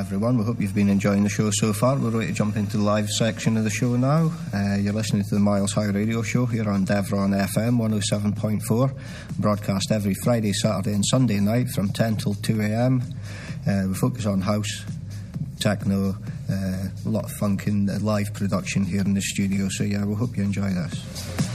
everyone. We hope you've been enjoying the show so far. We're ready to jump into the live section of the show now. You're listening to the Miles High Radio Show here on Devron FM 107.4, broadcast every Friday, Saturday and Sunday night from 10 till 2 a.m. We focus on house, techno, a lot of funk in the live production here in the studio. So yeah, we hope you enjoy this.